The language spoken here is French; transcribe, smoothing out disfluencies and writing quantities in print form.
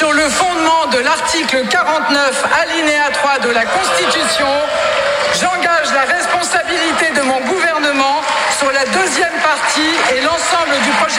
sur le fondement de l'article 49, alinéa 3 de la Constitution, j'engage la responsabilité de mon gouvernement sur la deuxième partie et l'ensemble du projet